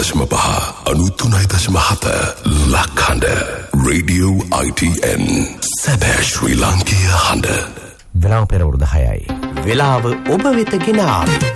93.7 ලක්හඬ radio ITN සැබෑ ශ්‍රී ලාංකීය හඬ. වෙලාව පෙරවරු 10යි. වෙලාව ඔබ වෙත ගෙන ආවේ